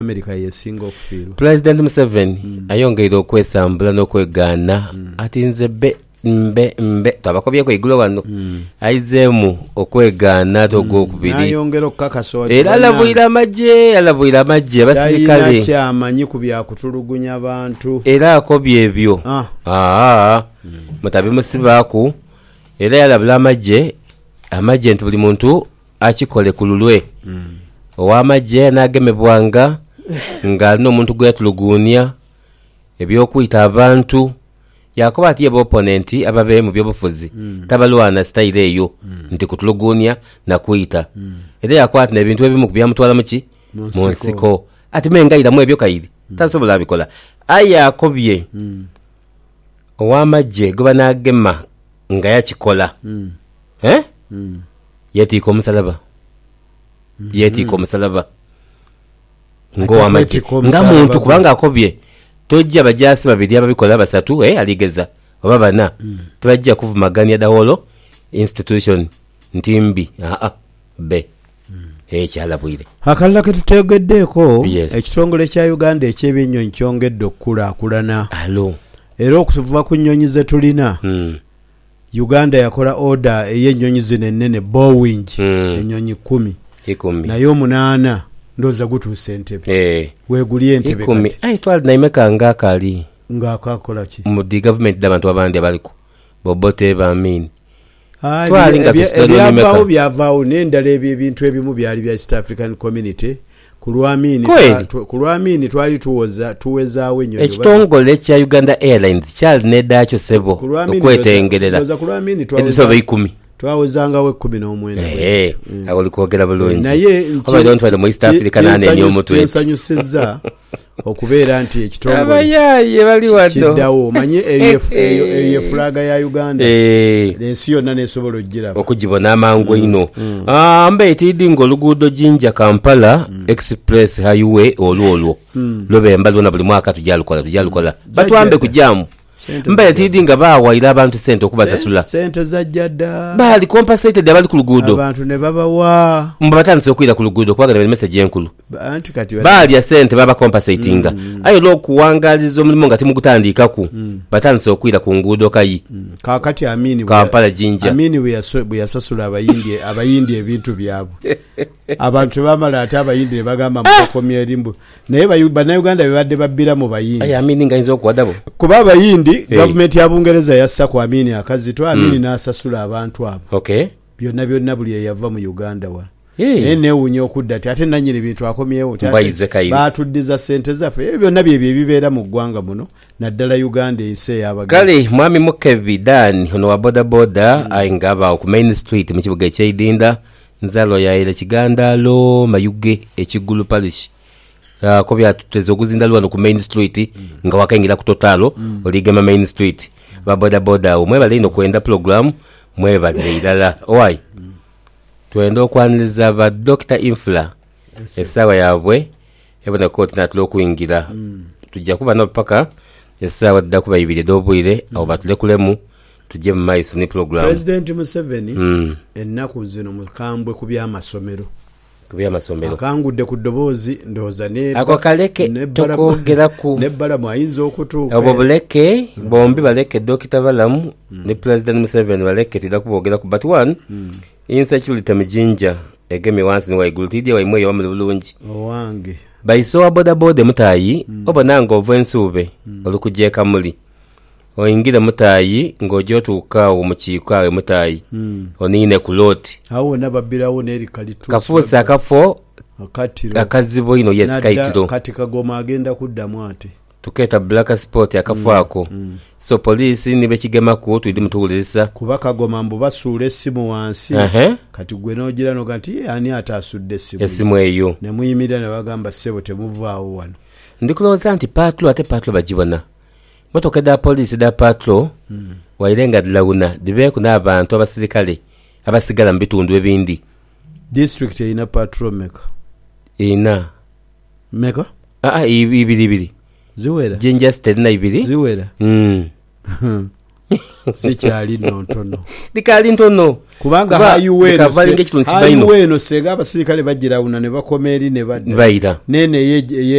America yesinga okufiirwa. President Museveni ayongeire okwesambula n'okwegaana ati nze mbe tabakobyeko iggulo wano aizeemu okwegaana ogwokubiri ayongera okukakasa era alabuyira amagye abasirikale kyamanyi ku byakutulugunya abantu era akobye ebyo mutabimusibaaku era yalabula amagye nti buli muntu akikole ku lulwe ow'amagye n'agemebwanga ng'alina omuntu gwe yatuluguunya ebyokuyita abantu yakoba ati yeba opponenti ababe mu byobufuzi tabalwana style eyo nti kutuluguunya na kuyita era yakwata n'ebintu ebimu kubyamutwala muki mu nsiko ati mengayiramu ebyo kayiri tasobola abikola yakobye ow'amagye gwe banaagema nga yakikola yeetiika omusalaba ng'ow'amagye nga muntu kubanga akobye tojja bajasi babiri ababikola basatu aligeza oba bana tebajja kuvumaganya dawolo institution ntimbi be kyalabwire akalala ke tutegeddeeko ekitongole kya Uganda eky'ebyennyonyi kyongedde okukulaakulana era okuva ku nnyonyi ze tulina Uganda yakola order ey'ennyonyi zino ennene Boeing ennyonyi 10 naye 8 ndoza gutuuse Entebbe weegulie Entebbe kati twali naimeka ng'akali ng'akakola ki mu di government abantu abandi abaliko Bobote Bamini twali nga byavaawo n'endala ebintu ebimu byali bya East African Community ku Lwamini twali tuwezaawo ennyonyi ekitongole kya Uganda Airlines kyali neddakyo sebo okwetengerera ebisobe 10 twawezangawo 19 awoli kwogera bulungi naye nsanyusizza okubeera nti ekitongole kiddawo manye eyo fulaga ya Uganda ensi yonna nesobola okugiraba okugibona amangu ino mbe etidinga oluguudo Jinja Kampala Express Highway olwo lwebemba lwona buli mwaka tujalukola batwambe kujamu mba yatidinga baawayira abantu sente okubasasula sente zajjadda bali compensated abali ku luguudo abantu ne babawa mbatandise okwira ku luguudo kwagala message enkulu bali ya sente baba compensatinga ayo lokuwangaliza omulimu nga timugutandikaku batandise okwira ku nguudo kayi kakati Amini Kampala Jinja Amini bwe yasasula abayindi ebintu byabwe abantu bamala ate abayindi ne bagamba mukomye erimbu naye bannayuganda bebadde babbira mu bayindi Amini ngayinza okuwadabo kuba abayindi gavumenti ya Bungereza yassa ku Amini akazito Amini n'asasula abantu abo byonna buli eyava mu Uganda wa neewuunya okudda ate nannyini ebintu akomyewo baatuddiza sente zaffe ebyo byonna byebyo ebibeera mu ggwanga muno naddala Uganda ensi ey'abagenzi kale mwami Mukevidan ono wa bodaboda ayingaba ku Main Street mu kibuga eky'Idinda nzalo yaire Kigandaalo Mayuge ekigulu parish ko byatuteze okuzinda lwano ku Main Street nga wakaingira ku totalo oligema Main Street ba bodaboda mwebale ino kwenda program mwebale ilala owai twenda okwaniriza ba Dr. Infla esawa yabwe ebona koti natulo kuyingira tujja kuba no paka esawa dda kuba 2 dobwire abo batulekulemu tujje mu maiso ni program President Museveni ennaku zino mukambwe ku by'amasomero akangudde ku ddoboozi ndowooza ako kaleke tokogeraku nebbalamu ayinza okutuuka abo buleke bombi baleke Dr. Balamu ne President Museveni baleke tidakubogera ku but one insecurity mujinja egemi wansi ni waigulu tidya waimwe yawamuli bulungi owange baisowa bodaboda mutayi obonanga obwensube olukujeka muli oyingira mutayi ng'ojotuukawo mu kiikwawe mutayi oniine ku looti awo nababbirawo n'eri kalituusi kafuusa akafo akazibu ino yesikaitiro kati Kagoma agenda kuddamu ate tukeeta black sport akafo ako so poliisi nibe kigemaku tuyidi mutuwuliriza kuba Kagoma mbu basuula essimu wansi kati gwe n'ogira noga nti ani ate asudde essimu eyo ne muyimirira ne bagamba ssebo temuvaawo wano ndikulowooza nti patro bagibona motoka da poliisi da patro wairenga dilawuna dibeeku n'abantu abasirikale abasigala mu bitundu ebindi district erina patro meka ibiri ziwera Jinja State na 2 ziwera sikyali ntono dikali ntono kubanga hayiwe no sega abasirikale bagirawuna ne bakoma eri ne badda baira nene